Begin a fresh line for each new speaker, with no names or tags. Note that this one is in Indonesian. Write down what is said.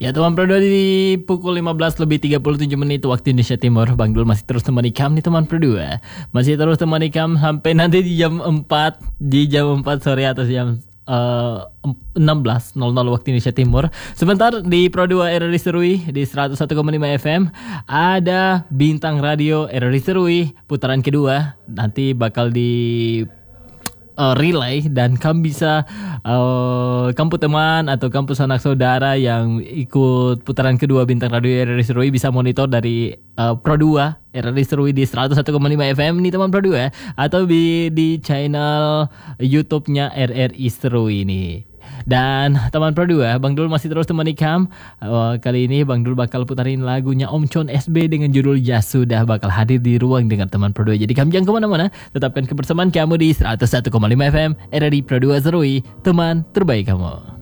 Ya teman Pro 2 di pukul 15:37 waktu Indonesia Timur. Bang Dul masih terus temani kamu nih teman Pro 2. Masih terus temani kamu sampai nanti di jam 4. Di jam 4 sore atau jam 16:00 waktu Indonesia Timur. Sebentar di Pro 2 RRI Serui di 101,5 FM ada Bintang Radio RRI Serui putaran kedua. Nanti bakal di relay dan kamu bisa kamu teman atau kamu sanak saudara yang ikut putaran kedua Bintang Radio RRI Serui bisa monitor dari Pro 2 RRI Serui di 101,5 FM nih teman Pro 2 atau di channel YouTube-nya RRI Serui ini. Dan teman Pro 2, Bang Dul masih terus temani kamu. Kali ini Bang Dul bakal putarin lagunya Om Con SB dengan judul Ya Sudah bakal hadir di ruang dengan teman Pro 2. Jadi kamu jangan kemana-mana, tetapkan kebersamaan kamu di 101,5 FM RRI Pro 2 Serui, teman terbaik kamu.